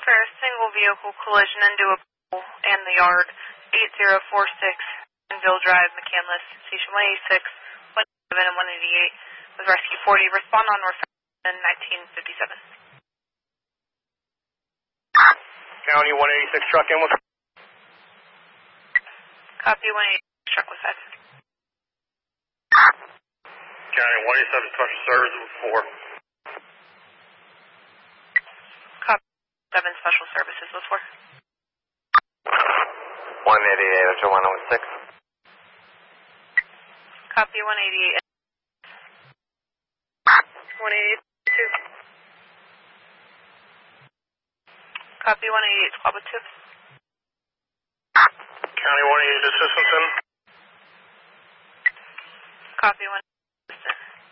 for a single vehicle collision into a pole and the yard, 8046 Ville Drive, McCandless, Station 186, 187 and 188 with Rescue 40. Respond on North 1957. County 186 truck in with. Copy 186 truck with 5. County 187 special services with 4. Copy 7 special services with 4. 188 to 106. Copy 188. 182. Copy 188 squad with 2. County 188 assistance in. Copy 1.